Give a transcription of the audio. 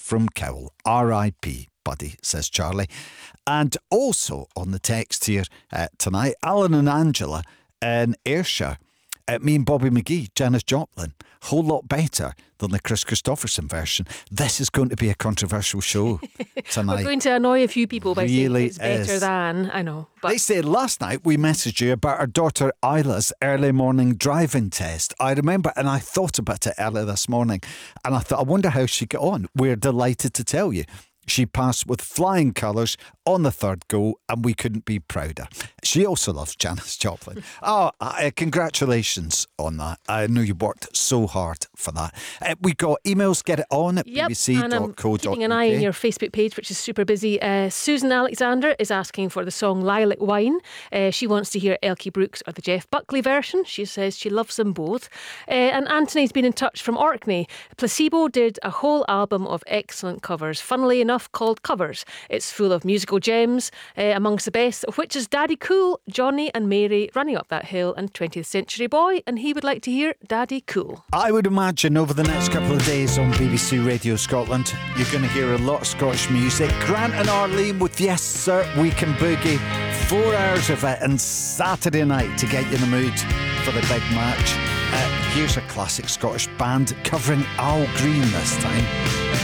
from Cowell. R.I.P. Buddy, says Charlie. And also on the text here tonight, Alan and Angela in Ayrshire. Me and Bobby McGee, Janis Joplin, whole lot better than the Chris Christopherson version. This is going to be a controversial show tonight. We're going to annoy a few people by saying it's better than, I know. But they say last night we messaged you about our daughter Isla's early morning driving test. I remember, and I thought about it earlier this morning, and I thought, I wonder how she got on. We're delighted to tell you. She passed with flying colours on the third go, and we couldn't be prouder. She also loves Janis Joplin. Congratulations on that. I know you worked so hard for that. We got emails, get it on at bbc.co.uk. And I'm keeping an eye on your Facebook page, which is super busy. Susan Alexander is asking for the song Lilac Wine. She wants to hear Elkie Brooks or the Jeff Buckley version. She says she loves them both. And Anthony's been in touch from Orkney. Placebo did a whole album of excellent covers, funnily enough called Covers. It's full of musical gems, amongst the best of which is Daddy Cool, Johnny and Mary, Running Up That Hill and 20th Century Boy, and he would like to hear Daddy Cool. I would imagine over the next couple of days on BBC Radio Scotland, you're going to hear a lot of Scottish music. Grant and Arlene with Yes Sir, We Can Boogie. 4 hours of it and Saturday night to get you in the mood for the big match. Here's a classic Scottish band covering Al Green this time.